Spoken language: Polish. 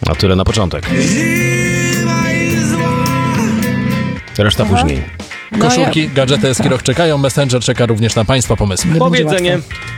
A tyle na początek. Reszta później. Koszulki, gadżety Eskirok czekają, Messenger czeka również na Państwa pomysły. Nie będzie Powiedzenie. łatwo.